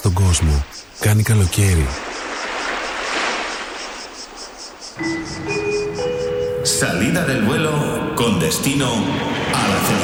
στον κόσμο. Κάνει καλοκαίρι. Salida del vuelo con destino a la Ceniza.